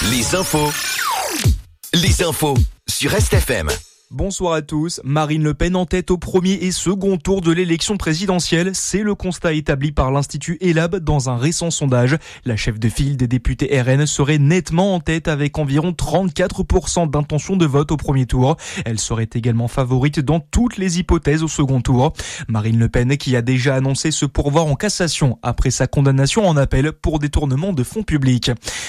Les infos sur Rest FM. Bonsoir à tous. Marine Le Pen en tête au premier et second tour de l'élection présidentielle. C'est le constat établi par l'Institut Ellab dans un récent sondage. La chef de file des députés RN serait nettement en tête avec environ 34% d'intention de vote au premier tour. Elle serait également favorite dans toutes les hypothèses au second tour. Marine Le Pen qui a déjà annoncé se pourvoir en cassation après sa condamnation en appel pour détournement de fonds publics.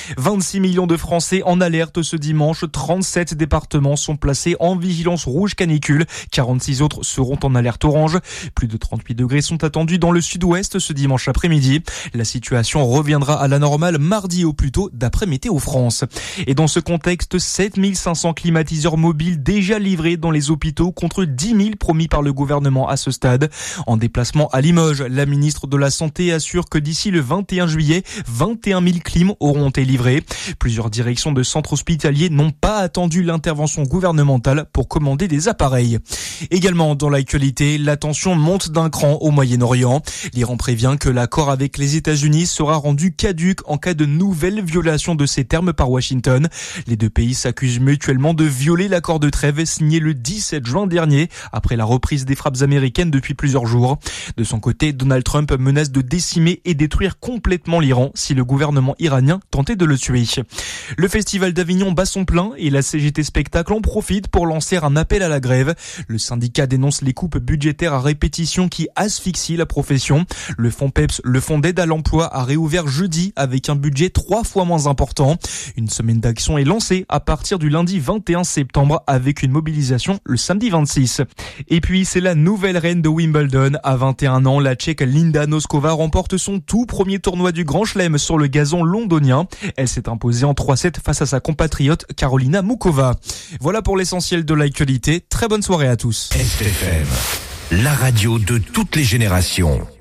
26 millions de Français en alerte ce dimanche. 37 départements sont placés en vigilance rouge canicule, 46 autres seront en alerte orange. Plus de 38 degrés sont attendus dans le sud-ouest ce dimanche après-midi. La situation reviendra à la normale mardi au plus tôt d'après Météo France. Et dans ce contexte, 7500 climatiseurs mobiles déjà livrés dans les hôpitaux contre 10 000 promis par le gouvernement à ce stade. En déplacement à Limoges, la ministre de la Santé assure que d'ici le 21 juillet, 21 000 clims auront été livrés. Plusieurs directions de centres hospitaliers n'ont pas attendu l'intervention gouvernementale pour commander des appareils. Également dans l'actualité, la tension monte d'un cran au Moyen-Orient. L'Iran prévient que l'accord avec les États-Unis sera rendu caduc en cas de nouvelle violation de ces termes par Washington. Les deux pays s'accusent mutuellement de violer l'accord de trêve signé le 17 juin dernier après la reprise des frappes américaines depuis plusieurs jours. De son côté, Donald Trump menace de décimer et détruire complètement l'Iran si le gouvernement iranien tentait de le tuer. Le Festival d'Avignon bat son plein et la CGT Spectacle en profite pour lancer un appel à la grève. Le syndicat dénonce les coupes budgétaires à répétition qui asphyxient la profession. Le fonds PEPS, le fonds d'aide à l'emploi, a réouvert jeudi avec un budget 3 fois moins important. Une semaine d'action est lancée à partir du lundi 21 septembre avec une mobilisation le samedi 26. Et puis c'est la nouvelle reine de Wimbledon. À 21 ans, la Tchèque Linda Noskova remporte son tout premier tournoi du Grand Chelem sur le gazon londonien. Elle s'est imposée en 3-7 face à sa compatriote Karolina Muchova. Voilà pour l'essentiel de l'actualité. Très bonne soirée à tous. Rest FM, la radio de toutes les générations.